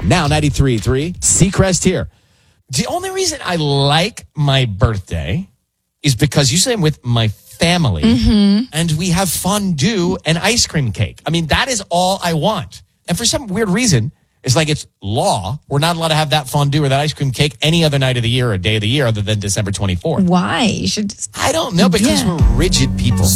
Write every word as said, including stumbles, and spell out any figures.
Now ninety-three point three, Seacrest here. The only reason I like my birthday is because usually I'm with my family Mm-hmm. and we have fondue and ice cream cake. I mean, that is all I want. And for some weird reason, it's like it's law. We're not allowed to have that fondue or that ice cream cake any other night of the year or day of the year other than December twenty-fourth. Why? You should just... I don't know, because Yeah. we're rigid people.